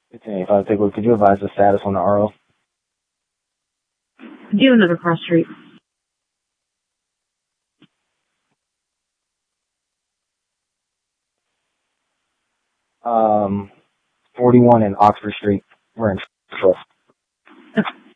1585 Pickwood, could you advise the status on the RO? Do another cross street. 41 in Oxford Street. We're in Trust. Okay.